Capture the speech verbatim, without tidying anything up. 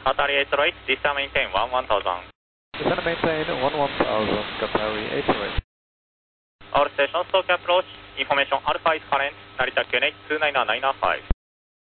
Qatari eight zero eight, descend maintain one one thousand. Descend maintain one one thousand, Qatari eight zero eight. All stations, Tokyo approach, information Alpha is current, Narita Q N H two nine nine nine five.